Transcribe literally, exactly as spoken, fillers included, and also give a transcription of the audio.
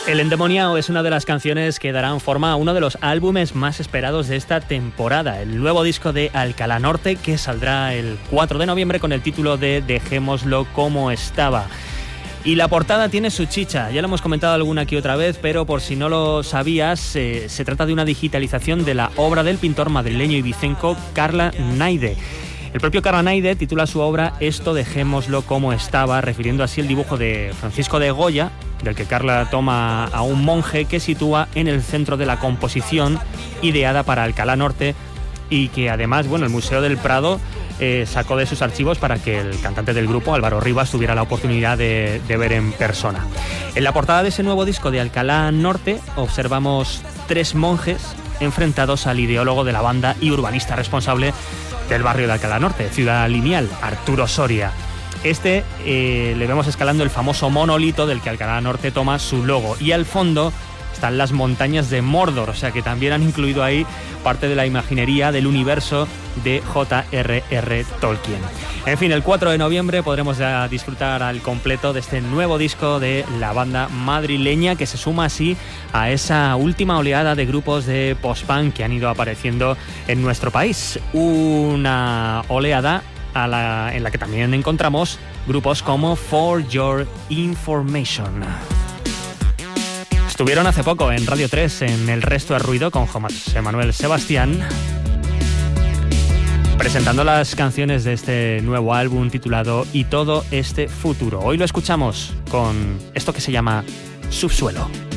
El Endemoniado es una de las canciones que darán forma a uno de los álbumes más esperados de esta temporada, el nuevo disco de Alcalá Norte, que saldrá el cuatro de noviembre con el título de Dejémoslo como estaba. Y la portada tiene su chicha, ya lo hemos comentado alguna aquí otra vez, pero por si no lo sabías, eh, se trata de una digitalización de la obra del pintor madrileño y vicenco Carla Naide. El propio Carla Naide titula su obra Esto dejémoslo como estaba, refiriendo así el dibujo de Francisco de Goya, del que Carla toma a un monje que sitúa en el centro de la composición ideada para Alcalá Norte y que además, bueno, el Museo del Prado eh, sacó de sus archivos para que el cantante del grupo, Álvaro Rivas, tuviera la oportunidad de, de ver en persona. En la portada de ese nuevo disco de Alcalá Norte observamos tres monjes enfrentados al ideólogo de la banda y urbanista responsable del barrio de Alcalá Norte, Ciudad Lineal, Arturo Soria. Este eh, le vemos escalando el famoso monolito del que Alcalá Norte toma su logo, y al fondo están las montañas de Mordor, o sea que también han incluido ahí parte de la imaginería del universo de J R R Tolkien. En fin, el cuatro de noviembre podremos ya disfrutar al completo de este nuevo disco de la banda madrileña, que se suma así a esa última oleada de grupos de post-punk que han ido apareciendo en nuestro país. Una oleada a la, en la que también encontramos grupos como For Your Information. Estuvieron hace poco en Radio tres en El Resto es Ruido con José Manuel Sebastián, presentando las canciones de este nuevo álbum titulado Y todo este futuro. Hoy lo escuchamos con esto que se llama Subsuelo.